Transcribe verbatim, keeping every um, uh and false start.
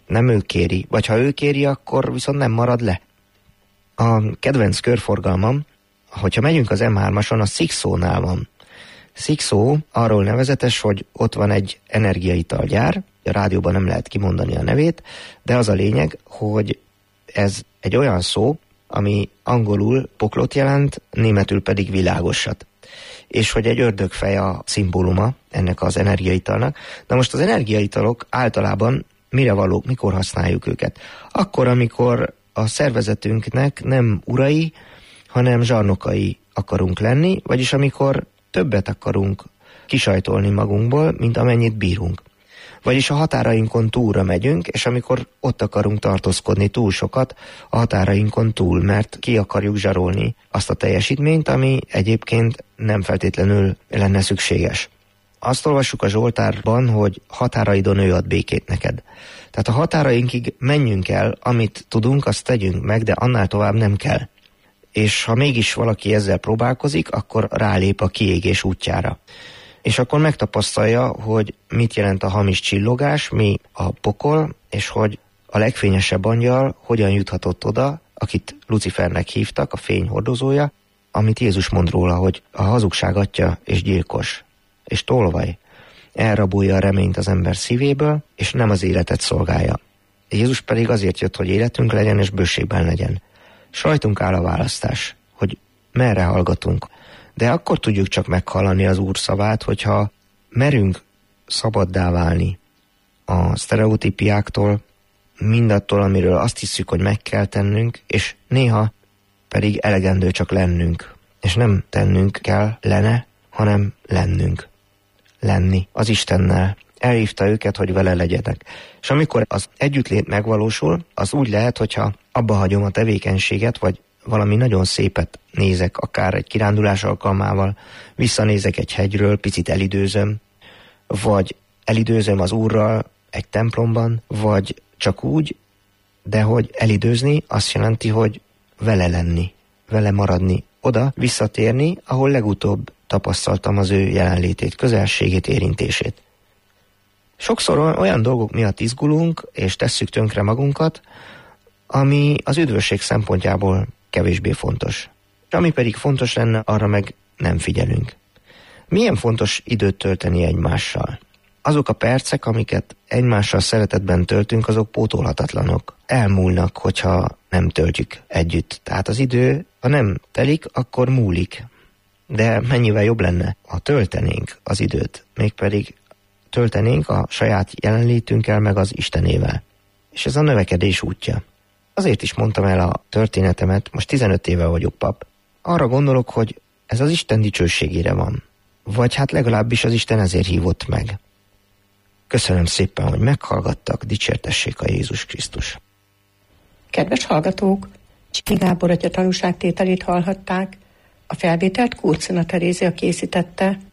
nem ő kéri, vagy ha ő kéri, akkor viszont nem marad le. A kedvenc körforgalmam, hogyha megyünk az em hármason, a Szikszónál van. Szikszó arról nevezetes, hogy ott van egy energiaitalgyár, a rádióban nem lehet kimondani a nevét, de az a lényeg, hogy ez egy olyan szó, ami angolul poklot jelent, németül pedig világosat. És hogy egy ördögfej a szimbóluma ennek az energiaitalnak. Na most az energiaitalok általában mire valók, mikor használjuk őket? Akkor, amikor a szervezetünknek nem urai, hanem zsarnokai akarunk lenni, vagyis amikor többet akarunk kisajtolni magunkból, mint amennyit bírunk. Vagyis a határainkon túlra megyünk, és amikor ott akarunk tartózkodni túl sokat a határainkon túl, mert ki akarjuk zsarolni azt a teljesítményt, ami egyébként nem feltétlenül lenne szükséges. Azt olvassuk a Zsoltárban, hogy határaidon ő ad békét neked. Tehát a határainkig menjünk el, amit tudunk, azt tegyünk meg, de annál tovább nem kell. És ha mégis valaki ezzel próbálkozik, akkor rálép a kiégés útjára. És akkor megtapasztalja, hogy mit jelent a hamis csillogás, mi a pokol, és hogy a legfényesebb angyal hogyan juthatott oda, akit Lucifernek hívtak, a fény hordozója, amit Jézus mond róla, hogy a hazugság atya és gyilkos, és tolvaj, elrabolja a reményt az ember szívéből, és nem az életet szolgálja. Jézus pedig azért jött, hogy életünk legyen, és bőségben legyen. S rajtunk áll a választás, hogy merre hallgatunk. De akkor tudjuk csak meghallani az Úr szavát, hogyha merünk szabaddá válni a sztereotípiáktól, mindattól, amiről azt hiszük, hogy meg kell tennünk, és néha pedig elegendő csak lennünk. És nem tennünk kell lenne, hanem lennünk. Lenni az Istennel. Elhívta őket, hogy vele legyenek. És amikor az együttlét megvalósul, az úgy lehet, hogyha abba hagyom a tevékenységet, vagy valami nagyon szépet nézek, akár egy kirándulás alkalmával, visszanézek egy hegyről, picit elidőzöm, vagy elidőzöm az Úrral egy templomban, vagy csak úgy, de hogy elidőzni azt jelenti, hogy vele lenni, vele maradni, oda visszatérni, ahol legutóbb tapasztaltam az ő jelenlétét, közelségét, érintését. Sokszor olyan dolgok miatt izgulunk, és tesszük tönkre magunkat, ami az üdvösség szempontjából kevésbé fontos. Ami pedig fontos lenne, arra meg nem figyelünk. Milyen fontos időt tölteni egymással? Azok a percek, amiket egymással szeretetben töltünk, azok pótolhatatlanok. Elmúlnak, hogyha nem töltjük együtt. Tehát az idő, ha nem telik, akkor múlik. De mennyivel jobb lenne, ha töltenénk az időt, mégpedig töltenénk a saját jelenlétünkkel, meg az Istenével. És ez a növekedés útja. Azért is mondtam el a történetemet, most tizenöt éve vagyok pap. Arra gondolok, hogy ez az Isten dicsőségére van. Vagy hát legalábbis az Isten ezért hívott meg. Köszönöm szépen, hogy meghallgattak, dicsértessék a Jézus Krisztus. Kedves hallgatók, Csiki Gábor atya tanúságtételét hallhatták. A felvételt Kurcina Terézia készítette.